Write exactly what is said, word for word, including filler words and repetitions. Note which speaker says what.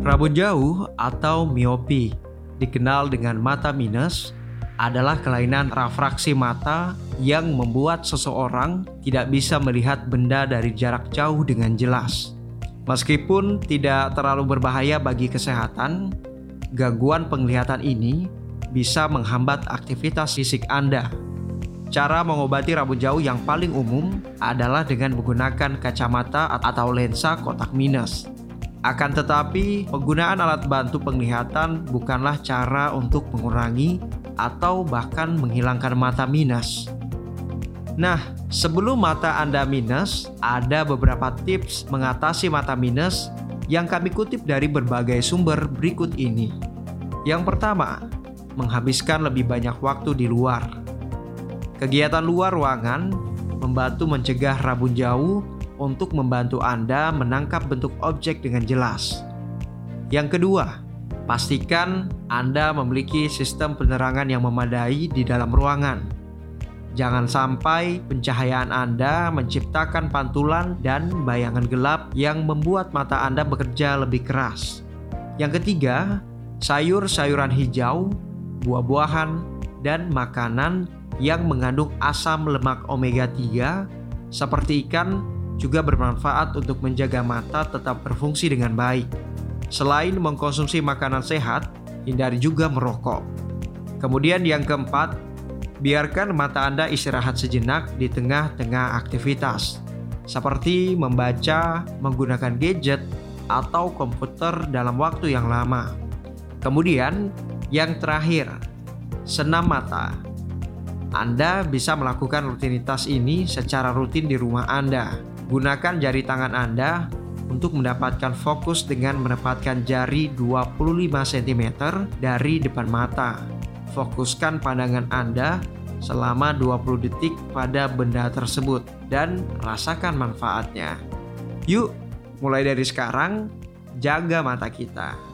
Speaker 1: Rabun jauh atau miopi, dikenal dengan mata minus, adalah kelainan refraksi mata yang membuat seseorang tidak bisa melihat benda dari jarak jauh dengan jelas. Meskipun tidak terlalu berbahaya bagi kesehatan, gangguan penglihatan ini bisa menghambat aktivitas fisik Anda. Cara mengobati rabun jauh yang paling umum adalah dengan menggunakan kacamata atau lensa kotak minus. Akan tetapi, penggunaan alat bantu penglihatan bukanlah cara untuk mengurangi atau bahkan menghilangkan mata minus. Nah, sebelum mata Anda minus, ada beberapa tips mengatasi mata minus yang kami kutip dari berbagai sumber berikut ini. Yang pertama, menghabiskan lebih banyak waktu di luar. Kegiatan luar ruangan membantu mencegah rabun jauh untuk membantu Anda menangkap bentuk objek dengan jelas. Yang kedua, pastikan Anda memiliki sistem penerangan yang memadai di dalam ruangan. Jangan sampai pencahayaan Anda menciptakan pantulan dan bayangan gelap yang membuat mata Anda bekerja lebih keras. Yang ketiga, sayur-sayuran hijau, buah-buahan, dan makanan yang mengandung asam lemak omega tiga seperti ikan juga bermanfaat untuk menjaga mata tetap berfungsi dengan baik. Selain mengkonsumsi makanan sehat, hindari juga merokok. Kemudian yang keempat, biarkan mata Anda istirahat sejenak di tengah-tengah aktivitas, seperti membaca, menggunakan gadget, atau komputer dalam waktu yang lama. Kemudian, yang terakhir, senam mata. Anda bisa melakukan rutinitas ini secara rutin di rumah Anda. Gunakan jari tangan Anda untuk mendapatkan fokus dengan menempatkan jari dua puluh lima sentimeter dari depan mata. Fokuskan pandangan Anda selama dua puluh detik pada benda tersebut dan rasakan manfaatnya. Yuk, mulai dari sekarang, jaga mata kita.